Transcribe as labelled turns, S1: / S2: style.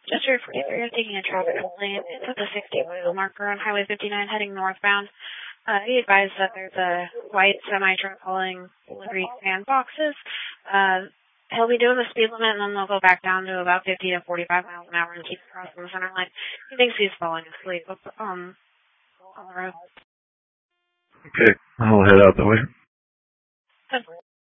S1: Gesture 43, I'm taking a traffic lane. It's at the 60 marker on Highway 59 heading northbound. He advised that there's a white semi-truck hauling delivery can boxes. He'll be doing the speed limit, and then they'll go back down to about 50 to 45 miles an hour and keep crossing the center line. He thinks he's falling asleep on the road.
S2: Okay, I'll head out that way.